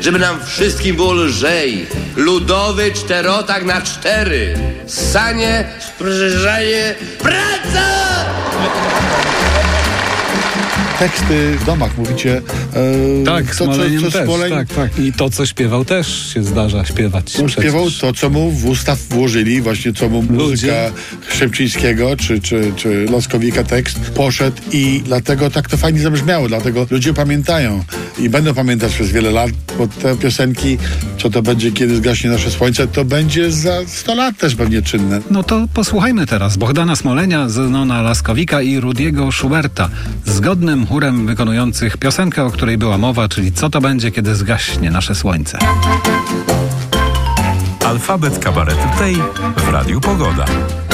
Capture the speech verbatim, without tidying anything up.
żeby nam wszystkim było lżej. Ludowy czterotak na cztery. Ssanie, sprężanie, praca! Teksty w domach, mówicie. E, tak, to, Smoleniem co, co też, Smoleń, tak, tak. I to, co śpiewał, też się zdarza śpiewać. On śpiewał to, co mu w ustaw włożyli, właśnie co mu muzyka Ludzie. Chrzemczyńskiego czy, czy, czy Laskowika tekst poszedł i dlatego tak to fajnie zabrzmiało, dlatego ludzie pamiętają i będą pamiętać przez wiele lat, bo te piosenki, co to będzie, kiedy zgaśnie nasze słońce, to będzie za sto lat też pewnie czynne. No to posłuchajmy teraz Bohdana Smolenia, Zenona Laskowika i Rudiego Schuberta, zgodnym chórem wykonujących piosenkę, o której była mowa, czyli Co to będzie, kiedy zgaśnie nasze słońce. Alfabet kabaretu tej w Radiu Pogoda.